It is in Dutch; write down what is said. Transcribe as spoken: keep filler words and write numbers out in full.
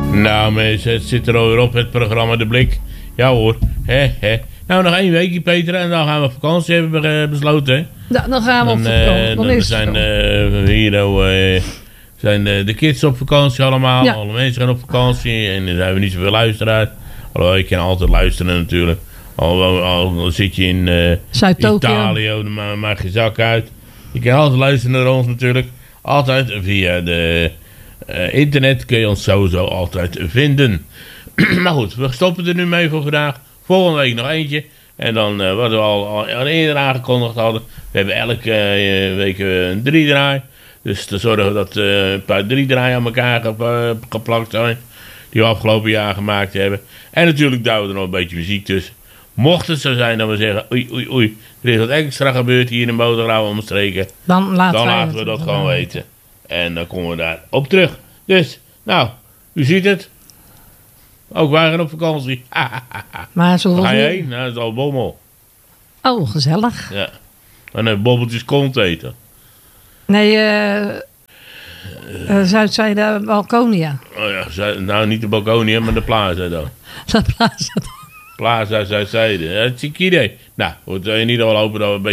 Nou mensen, het zit er alweer op, het programma De Blik. Ja hoor, hè, hè. Nou, nog één weekje Peter en dan gaan we op vakantie, hebben we besloten. Hè? Ja, dan gaan we dan, op vakantie. Uh, dan dan is zijn uh, hier uh, zijn uh, de kids op vakantie allemaal. Ja. Alle mensen gaan op vakantie en dan hebben we niet zoveel luisteraars. Alhoewel, je kan altijd luisteren natuurlijk. Al, al, al zit je in uh, Italië, dan maak je zak uit. Je kan altijd luisteren naar ons natuurlijk. Altijd via de uh, internet kun je ons sowieso altijd vinden. Maar goed, we stoppen er nu mee voor vandaag. Volgende week nog eentje. En dan, uh, wat we al, al eerder aangekondigd hadden, we hebben elke uh, week uh, een driedraai. Dus te zorgen dat uh, een paar driedraaien aan elkaar gep- uh, geplakt zijn. Die we afgelopen jaar gemaakt hebben. En natuurlijk duwen we er nog een beetje muziek tussen. Mocht het zo zijn dat we zeggen, oei, oei, oei, er is wat extra gebeurd hier in Bodegraven omstreken. Dan, laat dan laten we dat gewoon weten. En dan komen we daar op terug. Dus, nou, u ziet het. Ook wij gaan op vakantie. Maar zo ga je heen? Nou, dat is al Bommel. Oh, gezellig. Ja. En dan bobbeltjes kont eten. Nee, uh, uh, Zuidzijde Balconia. Oh ja, Zuid, nou niet de Balconia, maar de Plaza dan. De Plaza. Plaza Zuidzijde. Ja, dat is een idee. Nou, we moeten in ieder geval hopen dat we een beetje